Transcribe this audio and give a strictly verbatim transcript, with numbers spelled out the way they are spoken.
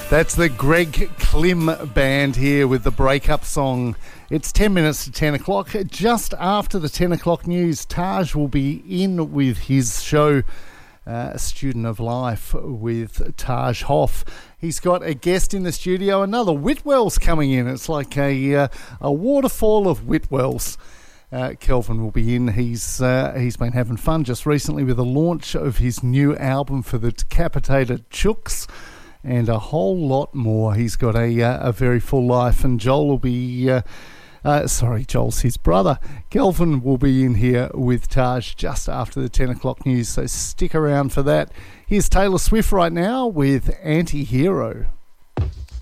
That's the Greg Klim Band here with the breakup song. It's ten minutes to ten o'clock. Just after the ten o'clock news, Taj will be in with his show, uh, Student of Life, with Taj Hoff. He's got a guest in the studio, another Whitwell's coming in. It's like a, uh, a waterfall of Whitwell's. Uh, Kelvin will be in. He's uh, he's been having fun just recently with the launch of his new album for the Decapitated Chooks, and a whole lot more. He's got a uh, a very full life, and Joel will be uh, uh, sorry, Joel's his brother. Kelvin will be in here with Taj just after the ten o'clock news, so stick around for that. Here's Taylor Swift right now with Anti-Hero.